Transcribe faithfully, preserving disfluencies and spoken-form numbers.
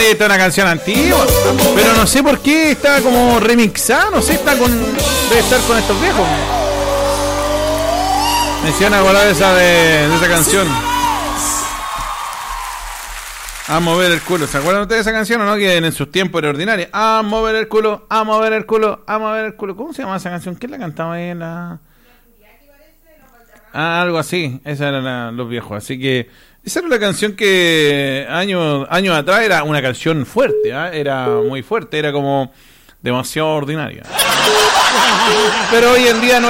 esta es una canción antigua, pero no sé por qué está como remixada, no sé, está con, debe estar con estos viejos. Me hicieron acordar de esa, de, de esa canción. A mover el culo, ¿se acuerdan ustedes de esa canción o no? Que en sus tiempos era ordinaria. A mover el culo, a mover el culo, a mover el culo. ¿Cómo se llama esa canción? ¿Quién la cantaba ahí en la...? Ah, algo así, esa eran la, los viejos, así que esa era la canción que años años atrás era una canción fuerte, ¿eh? Era muy fuerte, era como demasiado ordinaria. Pero hoy en día no